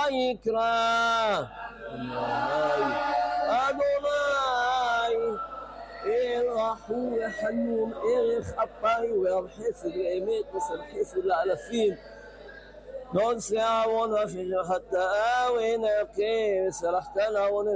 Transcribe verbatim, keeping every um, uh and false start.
ויקרא אדוני אל רחום וחנון, ערך אפיים ורב חסד ואמת ושם חסד לאלפים, נון שערון ופשע חטאה ונקה וסלחת לעוון